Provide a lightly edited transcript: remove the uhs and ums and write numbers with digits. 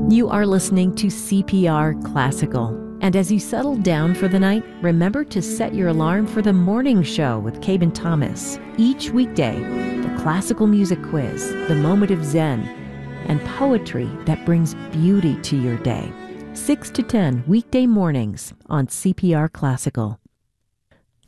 You are listening to CPR Classical. And as you settle down for the night, remember to set your alarm for the morning show with Cabin Thomas. Each weekday, the classical music quiz, the moment of Zen, and poetry that brings beauty to your day. 6 to 10 weekday mornings on CPR Classical.